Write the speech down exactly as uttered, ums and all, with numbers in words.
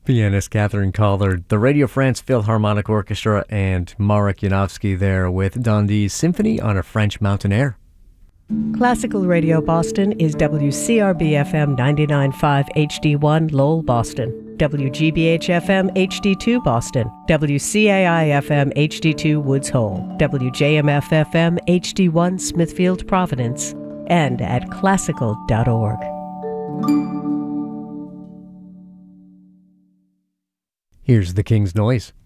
Pianist Catherine Collard, the Radio France Philharmonic Orchestra, and Marek Janowski there with Dondi's Symphony on a French Mountain Air. Classical Radio Boston is W C R B F M ninety-nine point five H D one Lowell, Boston, W G B H F M H D two Boston, W C A I F M H D two Woods Hole, W J M F F M H D one Smithfield, Providence, and at classical dot org. Here's The King's Noise.